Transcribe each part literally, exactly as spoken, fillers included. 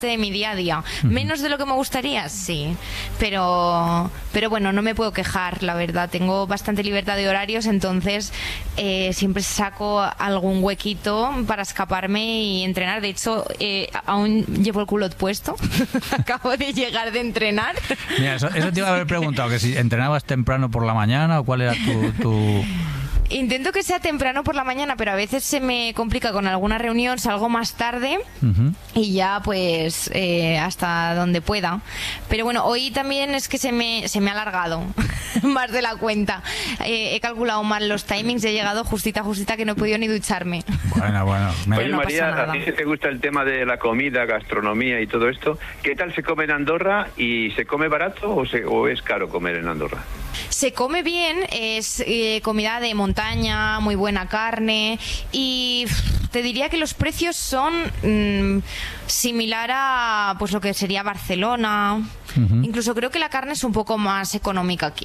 de mi día a día. Menos de lo que me gustaría, sí, pero pero bueno, no me puedo quejar, la verdad. Tengo bastante libertad de horarios, entonces eh, siempre saco algún huequito para escaparme y entrenar. De hecho, eh, aún llevo el culot puesto. Acabo de llegar de entrenar. Mira, eso, eso te iba a haber preguntado, que si entrenabas temprano por la mañana o cuál era tu... tu... Intento que sea temprano por la mañana, pero a veces se me complica con alguna reunión, salgo más tarde uh-huh. y ya pues eh, hasta donde pueda. Pero bueno, hoy también es que se me, se me ha alargado más de la cuenta. Eh, he calculado mal los timings, he llegado justita, justita que no he podido ni ducharme. Bueno, bueno. Me... Oye, no María, a ti que te gusta el tema de la comida, gastronomía y todo esto, ¿qué tal se come en Andorra? ¿Y se come barato o, se, o es caro comer en Andorra? Se come bien, es eh, comida de montaña, muy buena carne y te diría que los precios son mmm, similar a pues lo que sería Barcelona. Uh-huh. Incluso creo que la carne es un poco más económica aquí.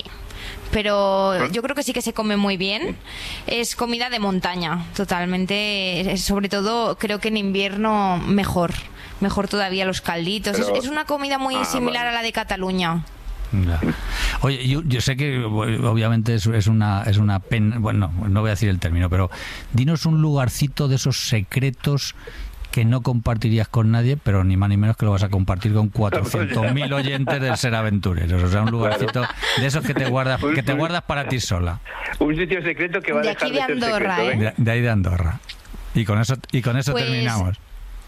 Pero yo creo que sí que se come muy bien. Es comida de montaña, totalmente. Sobre todo creo que en invierno mejor. Mejor todavía los calditos. Pero... Es, es una comida muy ah, similar vale. a la de Cataluña. Ya. Oye, yo, yo sé que obviamente es, es una es una pena, bueno, no voy a decir el término, pero dinos un lugarcito de esos secretos que no compartirías con nadie, pero ni más ni menos que lo vas a compartir con cuatrocientos mil oyentes del Ser Aventureros. O sea, un lugarcito de esos que te guardas que te guardas para ti sola. Un sitio secreto que va de a dejar aquí de, de Andorra, ser secreto, ¿eh? de, de ahí de Andorra. Y con eso y con eso pues... terminamos.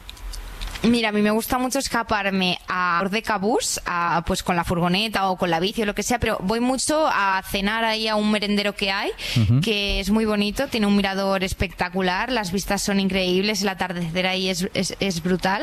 Mira, a mí me gusta mucho escaparme a Ordecabús, a, pues con la furgoneta o con la bici o lo que sea, pero voy mucho a cenar ahí a un merendero que hay, uh-huh. que es muy bonito, tiene un mirador espectacular, las vistas son increíbles, el atardecer ahí es, es, es brutal,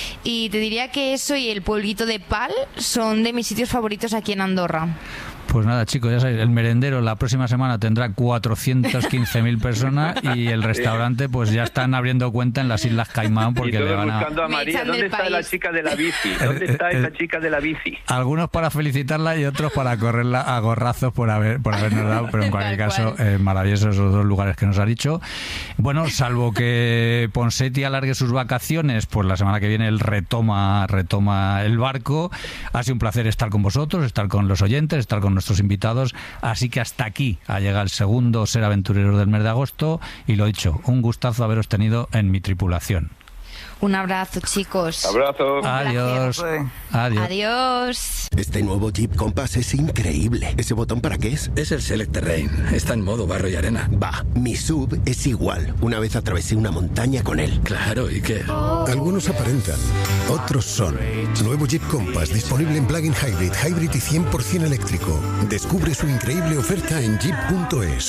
y te diría que eso y el pueblito de Pal son de mis sitios favoritos aquí en Andorra. Pues nada, chicos, ya sabéis, el merendero la próxima semana tendrá cuatrocientas quince mil personas y el restaurante pues ya están abriendo cuenta en las Islas Caimán porque y todos le van a... buscando a María. ¿Dónde está país? la chica de la bici? ¿Dónde está esa chica de la bici? Algunos para felicitarla y otros para correrla a gorrazos por haber por habernos dado, pero en cualquier caso, eh, maravillosos esos dos lugares que nos ha dicho. Bueno, salvo que Ponseti alargue sus vacaciones, pues la semana que viene él retoma, retoma el barco. Ha sido un placer estar con vosotros, estar con los oyentes, estar con nuestros invitados, así que hasta aquí ha llegado el segundo Ser Aventureros del mes de agosto y lo dicho, un gustazo haberos tenido en mi tripulación. Un abrazo, chicos. Abrazo. Adiós. Adiós. Adiós. Este nuevo Jeep Compass es increíble. ¿Ese botón para qué es? Es el Select Terrain. Está en modo barro y arena. Va, mi sub es igual. Una vez atravesé una montaña con él. Claro, ¿y qué? Algunos aparentan, otros son. Nuevo Jeep Compass disponible en plug-in hybrid, hybrid y cien por ciento eléctrico. Descubre su increíble oferta en jeep punto es.